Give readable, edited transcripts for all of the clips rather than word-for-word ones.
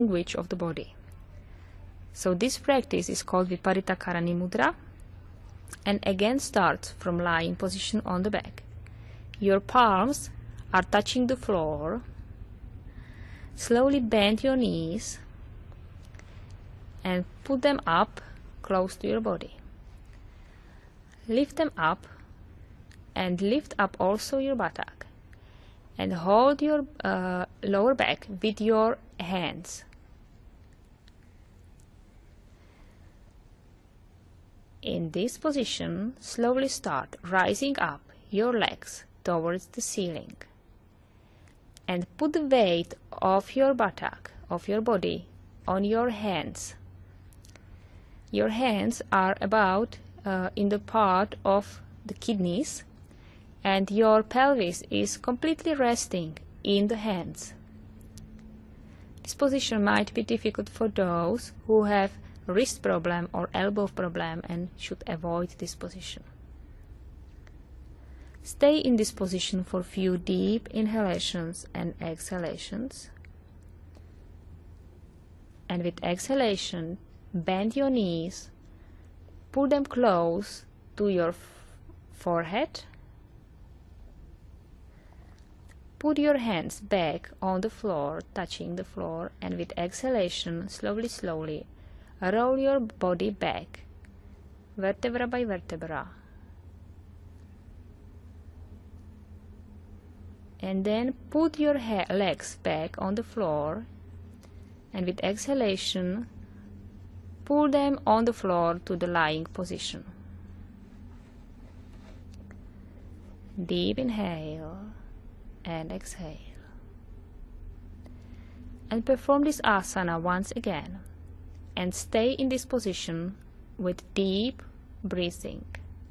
language of the body. So this practice is called Viparita Karani Mudra, and again start from lying position on the back. Your palms are touching the floor. Slowly bend your knees and put them up close to your body. Lift them up and lift up also your buttock, and hold your lower back with your hands. In this position, slowly start rising up your legs towards the ceiling, and put the weight of your buttock, of your body, on your hands. Your hands are about in the part of the kidneys, and your pelvis is completely resting in the hands. This position might be difficult for those who have wrist problem or elbow problem and should avoid this position. Stay in this position for few deep inhalations and exhalations. And with exhalation, bend your knees, put them close to your forehead. Put your hands back on the floor, touching the floor, and with exhalation, slowly, roll your body back, vertebra by vertebra. And then put your legs back on the floor, and with exhalation, pull them on the floor to the lying position. Deep inhale and exhale. And perform this asana once again, and stay in this position with deep breathing.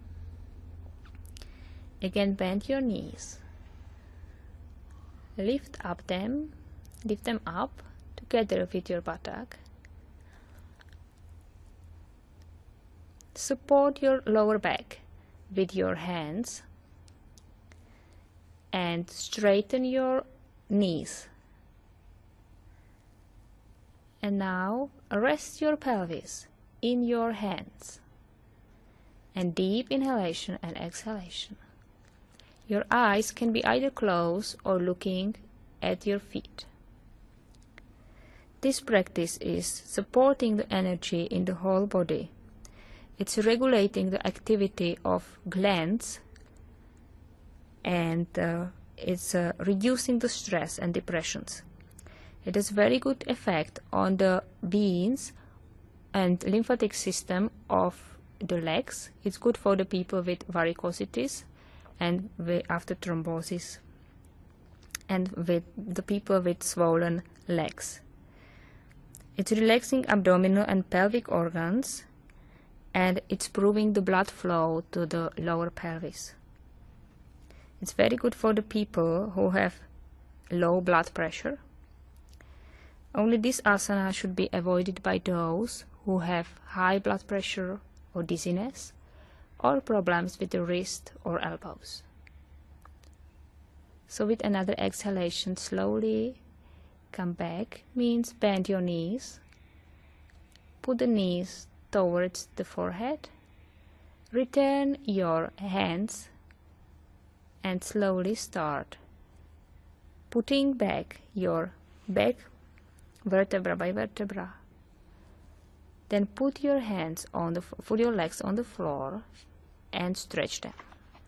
Again, bend your knees. Lift them up together with your buttock. Support your lower back with your hands and straighten your knees. And now rest your pelvis in your hands, and deep inhalation and exhalation. Your eyes can be either closed or looking at your feet. This practice is supporting the energy in the whole body. It's regulating the activity of glands, and it's reducing the stress and depressions. It has very good effect on the veins and lymphatic system of the legs. It's good for the people with varicosities and after thrombosis, and with the people with swollen legs. It's relaxing abdominal and pelvic organs, and it's improving the blood flow to the lower pelvis. It's very good for the people who have low blood pressure. Only this asana should be avoided by those who have high blood pressure or dizziness, or problems with the wrist or elbows. So with another exhalation, slowly come back, means bend your knees, put the knees towards the forehead, return your hands, and slowly start putting back your back vertebra by vertebra. Then put your legs on the floor and stretch them.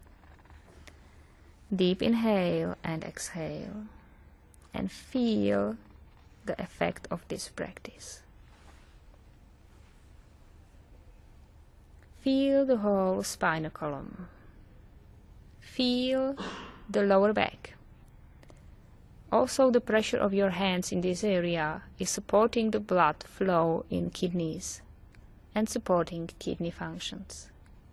Deep inhale and exhale, and feel the effect of this practice. Feel the whole spinal column. Feel the lower back. Also, the pressure of your hands in this area is supporting the blood flow in kidneys and supporting kidney functions.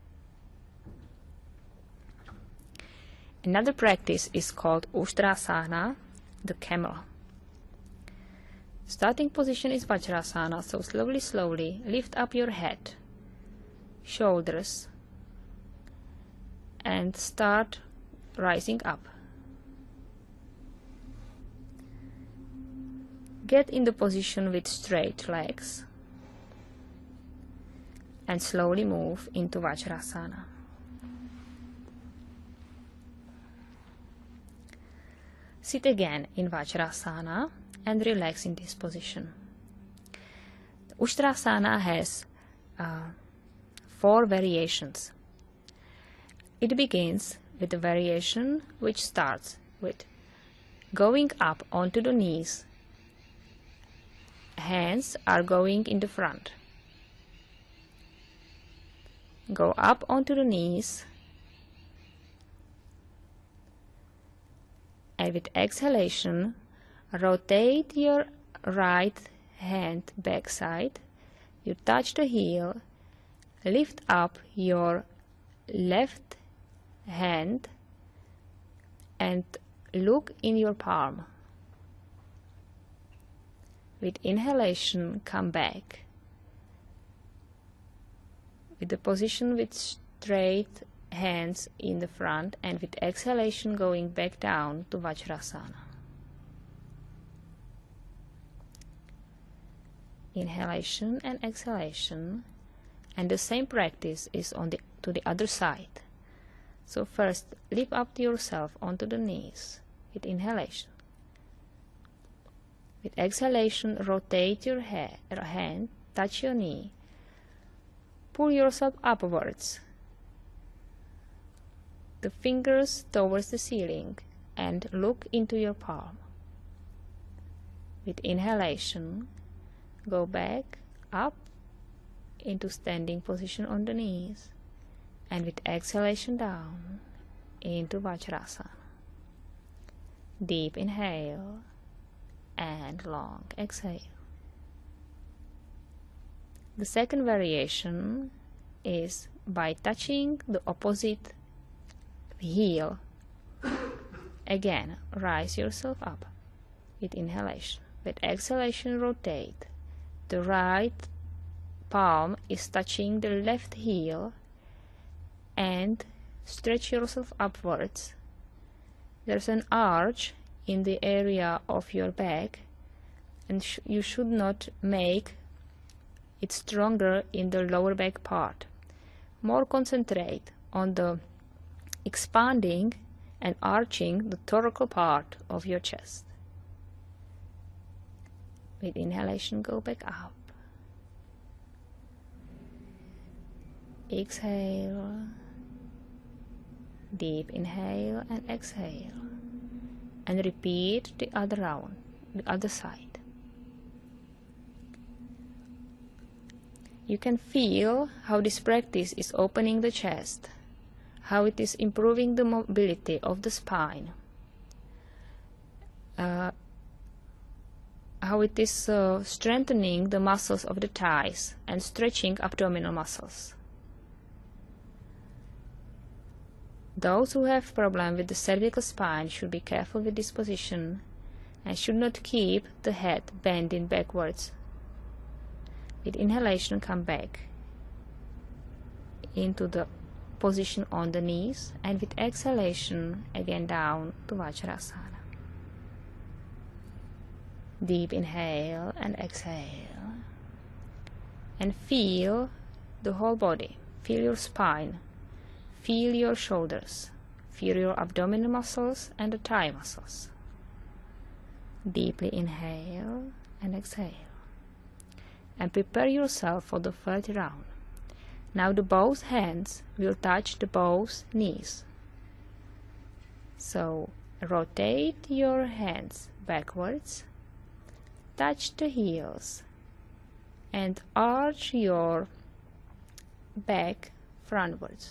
Another practice is called Ustrasana, the camel. Starting position is Vajrasana, so slowly lift up your head, shoulders, and start rising up. Get in the position with straight legs and slowly move into Vajrasana. Sit again in Vajrasana and relax in this position. Ustrasana has 4 variations. It begins with a variation which starts with going up onto the knees. Hands are going in the front. Go up onto the knees, and with exhalation, rotate your right hand backside. You touch the heel, lift up your left hand and look in your palm. With inhalation, come back. With the position with straight hands in the front, and with exhalation going back down to Vajrasana. Inhalation and exhalation, and the same practice is to the other side. So first lift up yourself onto the knees with inhalation. With exhalation, rotate your hand, touch your knee, pull yourself upwards, the fingers towards the ceiling, and look into your palm. With inhalation, go back up into standing position on the knees, and with exhalation down into Vajrasana. Deep inhale and long exhale. The second variation is by touching the opposite heel. Again, rise yourself up with inhalation. With exhalation, rotate. The right palm is touching the left heel and stretch yourself upwards. There's an arch in the area of your back, and you should not make it stronger in the lower back part. More concentrate on the expanding and arching the thoracic part of your chest. With inhalation, go back up. Exhale. Deep inhale and exhale. And repeat the other round, the other side. You can feel how this practice is opening the chest, how it is improving the mobility of the spine, how it is strengthening the muscles of the thighs and stretching abdominal muscles. Those who have problem with the cervical spine should be careful with this position and should not keep the head bending backwards. With inhalation, come back into the position on the knees, and with exhalation, again down to Vajrasana. Deep inhale and exhale. And feel the whole body. Feel your spine. Feel your shoulders. Feel your abdominal muscles and the thigh muscles. Deeply inhale and exhale. And prepare yourself for the third round. Now the both hands will touch the both knees. So rotate your hands backwards, touch the heels, and arch your back frontwards.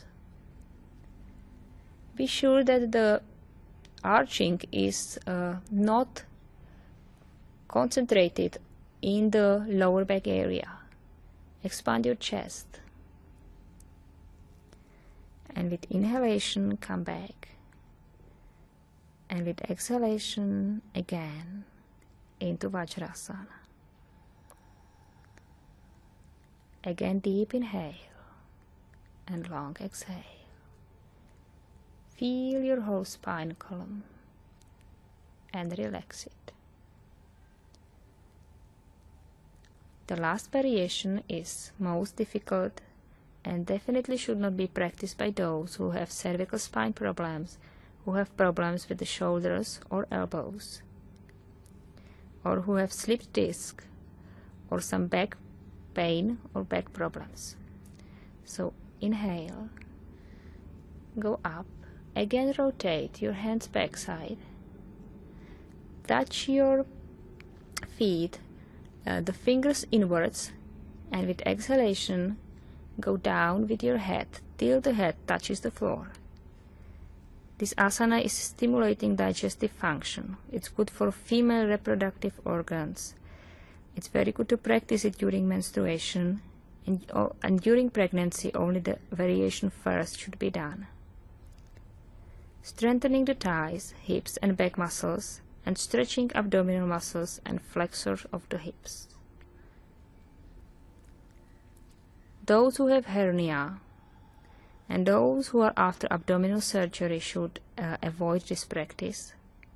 Be sure that the arching is not concentrated in the lower back area. Expand your chest. And with inhalation, come back. And with exhalation, again, into Vajrasana. Again, deep inhale and long exhale. Feel your whole spine column and relax it. The last variation is most difficult and definitely should not be practiced by those who have cervical spine problems, who have problems with the shoulders or elbows, or who have slipped disc or some back pain or back problems. So inhale, go up, again rotate your hands backside, touch your feet, the fingers inwards, and with exhalation go down with your head till the head touches the floor. This asana is stimulating digestive function. It's good for female reproductive organs. It's very good to practice it during menstruation, and during pregnancy only the variation first should be done. Strengthening the thighs, hips and back muscles, and stretching abdominal muscles and flexors of the hips. Those who have hernia and those who are after abdominal surgery should avoid this practice.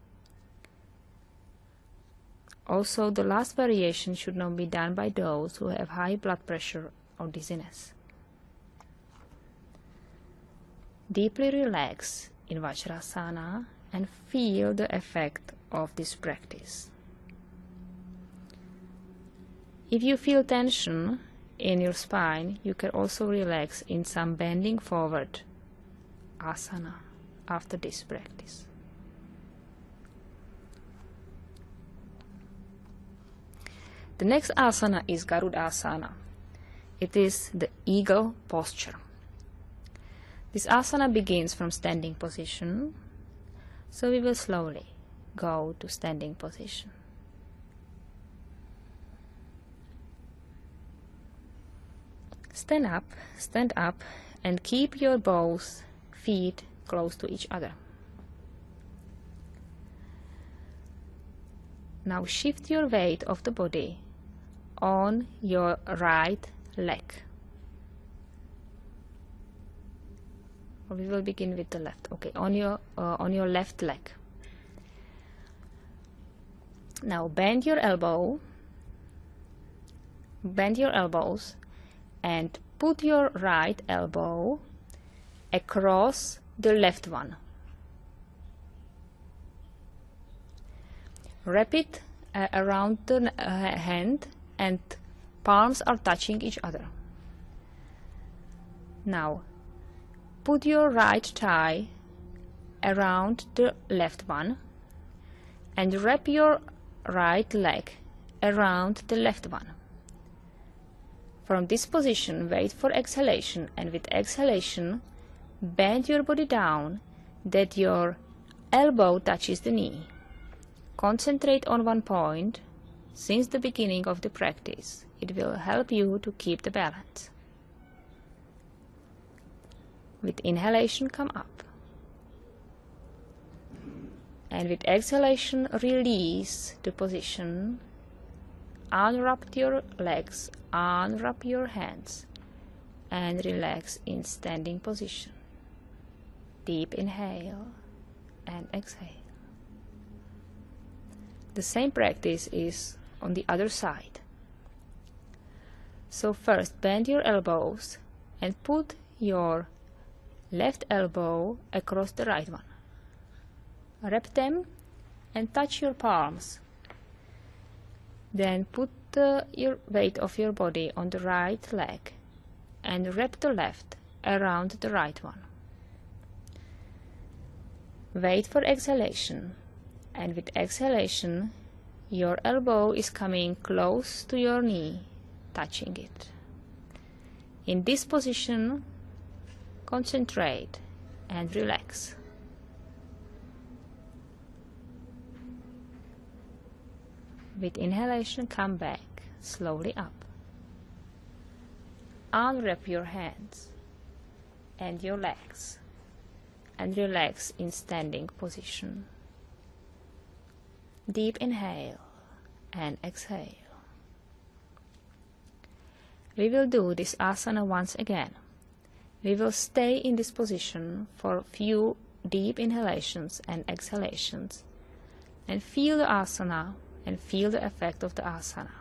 Also, the last variation should not be done by those who have high blood pressure or dizziness. Deeply relax in Vajrasana and feel the effect of this practice. If you feel tension in your spine, you can also relax in some bending forward asana after this practice. The next asana is Garudasana. It is the eagle posture. This asana begins from standing position, so we will slowly go to standing position. Stand up, and keep your both feet close to each other. Now shift your weight of the body on your right leg. We will begin with the left. Okay, on your left leg. Now bend your elbows and put your right elbow across the left one. Wrap it around the hand and palms are touching each other. Now put your right thigh around the left one and wrap your right leg around the left one. From this position, wait for exhalation, and with exhalation, bend your body down that your elbow touches the knee. Concentrate on one point since the beginning of the practice. It will help you to keep the balance. With inhalation, come up. And with exhalation, release the position. Unwrap your legs, unwrap your hands, and relax in standing position. Deep inhale and exhale. The same practice is on the other side. So first bend your elbows and put your left elbow across the right one. Wrap them and touch your palms. Then put your weight of your body on the right leg and wrap the left around the right one. Wait for exhalation, and with exhalation your elbow is coming close to your knee, touching it. In this position, concentrate and relax. With inhalation, come back slowly up. Unwrap your hands and your legs and relax in standing position. Deep inhale and exhale. We will do this asana once again. We will stay in this position for a few deep inhalations and exhalations and feel the asana and feel the effect of the asana.